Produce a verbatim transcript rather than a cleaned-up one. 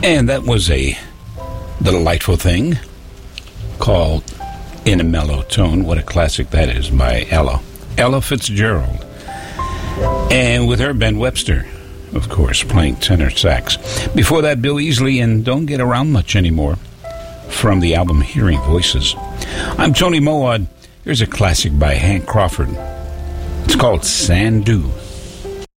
And that was a delightful thing called In a Mellow Tone. What a classic that is by Ella. Ella Fitzgerald. And with her, Ben Webster, of course, playing tenor sax. Before that, Bill Easley and Don't Get Around Much Anymore from the album Hearing Voices. I'm Tony Moad. Here's a classic by Hank Crawford. It's called Sandu.